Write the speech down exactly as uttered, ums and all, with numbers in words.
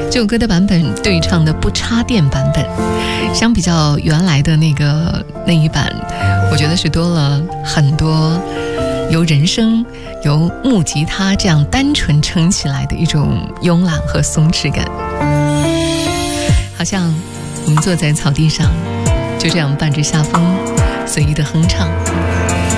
这首歌的版本对唱的不插电版本，相比较原来的那个那一版，我觉得是多了很多由人声由木吉他这样单纯撑起来的一种慵懒和松弛感，好像我们坐在草地上，就这样伴着夏风随意的哼唱。